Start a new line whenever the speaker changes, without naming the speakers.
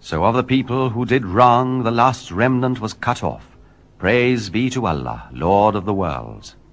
So of the people who did wrong, the last remnant was cut off. Praise be to Allah, Lord of the worlds.